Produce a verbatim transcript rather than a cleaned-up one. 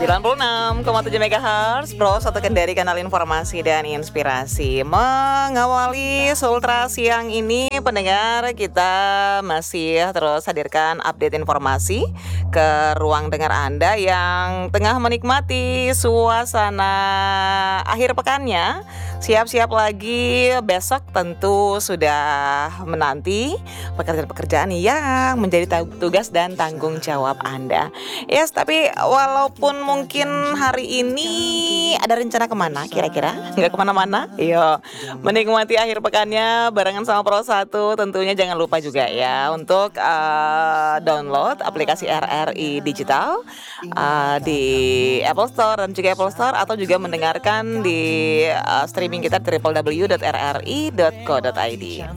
sembilan puluh enam koma tujuh megahertz Bro, satu kendari kanal informasi dan inspirasi. Mengawali Sultra siang ini, pendengar, kita masih terus hadirkan update informasi ke ruang dengar Anda yang tengah menikmati suasana akhir pekannya. Siap-siap lagi, besok tentu sudah menanti pekerjaan-pekerjaan yang menjadi tugas dan tanggung jawab Anda. Yes, tapi walaupun mungkin hari ini ada rencana kemana kira-kira? Nggak kemana-mana? Yo, menikmati akhir pekannya barengan sama Pro satu. Tentunya jangan lupa juga ya untuk uh, download aplikasi R R I Digital uh, di Apple Store dan juga Apple Store, atau juga mendengarkan di uh, streaming kita w w w dot r r i dot co dot i d.